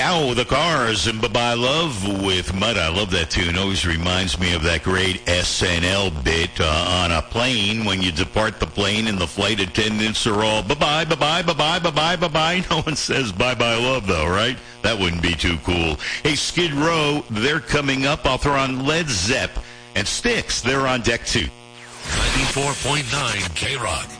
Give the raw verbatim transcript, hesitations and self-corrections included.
Ciao, the Cars, and Bye-Bye Love with Mud. I love that tune. Always reminds me of that great S N L bit uh, on a plane when you depart the plane and the flight attendants are all bye-bye, bye-bye, bye-bye, bye-bye, bye-bye. No one says bye-bye love, though, right? That wouldn't be too cool. Hey, Skid Row, they're coming up. I'll throw on Led Zepp and Styx. They're on deck, too. ninety-four point nine K-Rock.